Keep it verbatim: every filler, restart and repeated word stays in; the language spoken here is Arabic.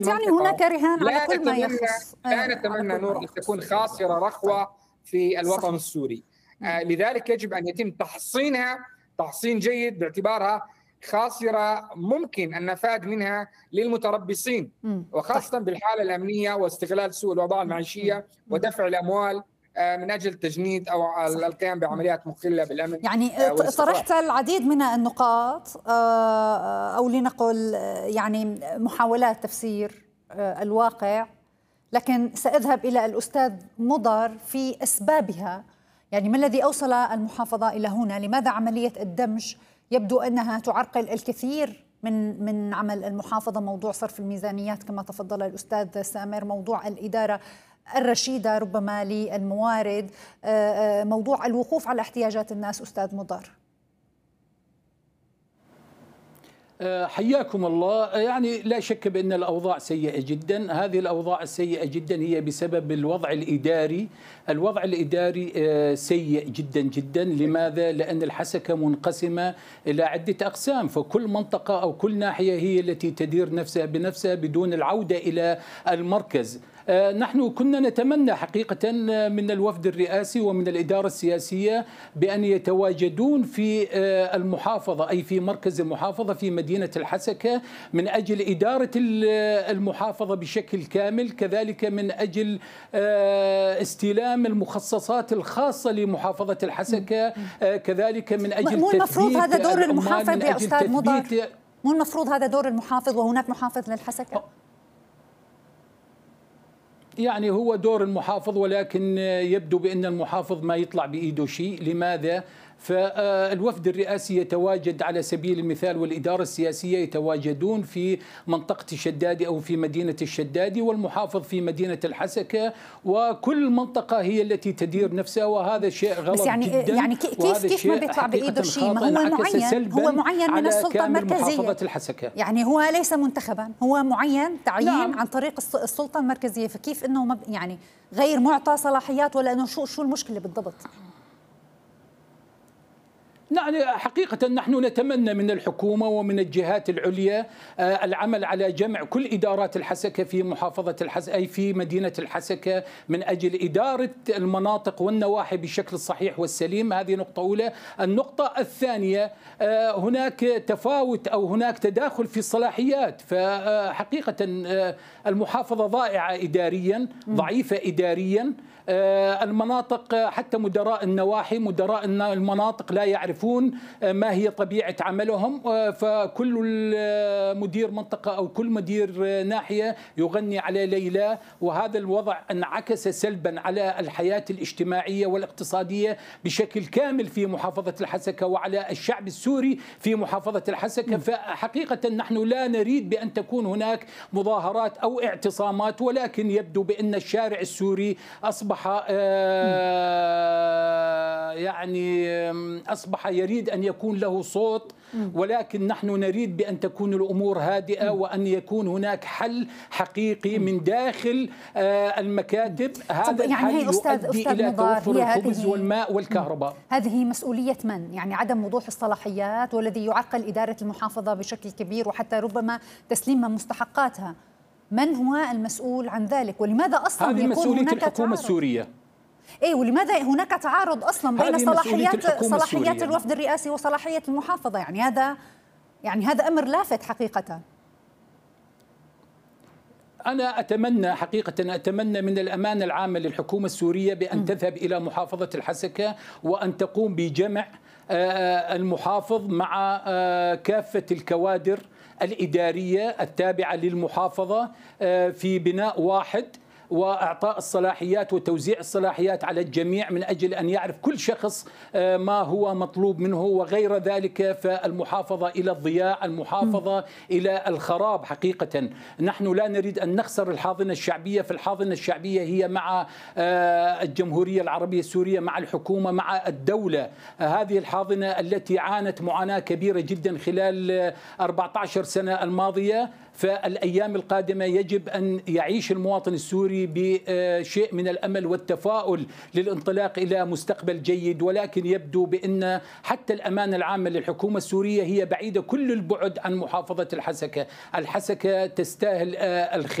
يعني هناك رهان على لا كل ما نتمنى يخص لا على نتمنى كل ما نور أن يخص. تكون خاسرة رخوة في الوطن صحيح. السوري. مم. آه، لذلك يجب أن يتم تحصينها تحصين جيد باعتبارها خاسرة ممكن النفاذ منها للمتربصين، مم. وخاصة طيب. بالحالة الأمنية واستغلال سوء الأوضاع مم. المعيشية مم. ودفع الأموال آه، من أجل تجنيد أو صحيح. القيام بعمليات مخلة بالأمن يعني آه، والاستقرار. طرحت العديد من النقاط، آه، أو لنقل آه، يعني محاولات تفسير آه، الواقع، لكن سأذهب إلى الأستاذ مضر في أسبابها. يعني ما الذي أوصل المحافظة إلى هنا؟ لماذا عملية الدمج يبدو أنها تعرقل الكثير من من عمل المحافظة؟ موضوع صرف الميزانيات كما تفضل الأستاذ سامر، موضوع الإدارة الرشيدة ربما للموارد، موضوع الوقوف على احتياجات الناس. أستاذ مضر. حياكم الله. يعني لا شك بأن الأوضاع سيئة جدا. هذه الأوضاع السيئة جدا هي بسبب الوضع الإداري. الوضع الإداري سيء جدا جدا. لماذا؟ لأن الحسكة منقسمة إلى عدة أقسام، فكل منطقة أو كل ناحية هي التي تدير نفسها بنفسها بدون العودة إلى المركز. نحن كنا نتمنى حقيقة من الوفد الرئاسي ومن الإدارة السياسية بأن يتواجدون في المحافظة، أي في مركز المحافظة في مدينة الحسكة، من أجل إدارة المحافظة بشكل كامل، كذلك من أجل استلام المخصصات الخاصة لمحافظة الحسكة، كذلك من أجل مو المفروض هذا دور المحافظ يا أستاذ مضر؟ مو المفروض هذا دور المحافظ وهناك محافظ للحسكة؟ يعني هو دور المحافظ، ولكن يبدو بأن المحافظ ما يطلع بإيده شيء. لماذا؟ فالوفد الرئاسي يتواجد على سبيل المثال والإدارة السياسية يتواجدون في منطقة الشدادي أو في مدينة الشدادي، والمحافظ في مدينة الحسكة، وكل منطقة هي التي تدير نفسها، وهذا شيء غلط بس يعني جدا. يعني كيف كيف ما بيطلع بإيده شيء؟ ما هو معين، هو معين من السلطة المركزية. يعني هو ليس منتخبا، هو معين تعيين نعم. عن طريق السلطة المركزية، فكيف انه يعني غير معطى صلاحيات؟ ولا انه شو شو المشكلة بالضبط؟ يعني حقيقة نحن نتمنى من الحكومة ومن الجهات العليا العمل على جمع كل إدارات الحسكة في محافظة الحسكة، أي في مدينة الحسكة، من أجل إدارة المناطق والنواحي بشكل الصحيح والسليم. هذه نقطة أولى. النقطة الثانية، هناك تفاوت أو هناك تداخل في الصلاحيات، فحقيقة المحافظة ضائعة إداريا، ضعيفة إداريا. المناطق حتى مدراء النواحي مدراء المناطق لا يعرفون ما هي طبيعة عملهم، فكل مدير منطقة أو كل مدير ناحية يغني على ليلى، وهذا الوضع انعكس سلبا على الحياة الاجتماعية والاقتصادية بشكل كامل في محافظة الحسكة وعلى الشعب السوري في محافظة الحسكة. فحقيقة نحن لا نريد بأن تكون هناك مظاهرات أو اعتصامات، ولكن يبدو بأن الشارع السوري أصبح يعني أصبح يريد أن يكون له صوت، ولكن نحن نريد بأن تكون الأمور هادئة وأن يكون هناك حل حقيقي من داخل المكاتب. هذا يعني الحل يؤدي إلى توفر الخبز والماء والكهرباء. هذه مسؤولية من؟ يعني عدم وضوح الصلاحيات والذي يعرقل إدارة المحافظة بشكل كبير وحتى ربما تسليمها مستحقاتها. من هو المسؤول عن ذلك؟ ولماذا أصلا هذه يكون مسؤولية هناك الحكومة تعارض؟ السورية. ايه، ولماذا هناك تعارض اصلا بين صلاحيات صلاحيات الوفد الرئاسي وصلاحية المحافظة؟ يعني هذا يعني هذا امر لافت حقيقة. أنا أتمنى حقيقة أتمنى من الأمانة العامة للحكومة السورية بأن م. تذهب إلى محافظة الحسكة وأن تقوم بجمع المحافظ مع كافة الكوادر الإدارية التابعة للمحافظة في بناء واحد، وإعطاء الصلاحيات وتوزيع الصلاحيات على الجميع من أجل أن يعرف كل شخص ما هو مطلوب منه وغير ذلك. فالمحافظة إلى الضياع، المحافظة م. إلى الخراب. حقيقة نحن لا نريد أن نخسر الحاضنة الشعبية، فالحاضنة الشعبية هي مع الجمهورية العربية السورية، مع الحكومة، مع الدولة. هذه الحاضنة التي عانت معاناة كبيرة جدا خلال أربعة عشر سنة الماضية، فالأيام القادمة يجب أن يعيش المواطن السوري نأتي بشيء من الأمل والتفاؤل للانطلاق إلى مستقبل جيد، ولكن يبدو بأن حتى الأمانة العامة للحكومة السورية هي بعيدة كل البعد عن محافظة الحسكة. الحسكة تستاهل الخير.